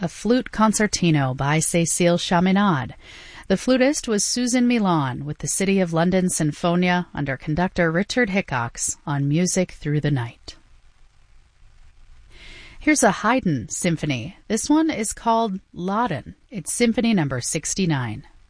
a flute concertino by Cécile Chaminade. The flutist was Susan Milan with the City of London Sinfonia under conductor Richard Hickox on Music Through the Night. Here's a Haydn symphony. This one is called Laden. It's Symphony number 69.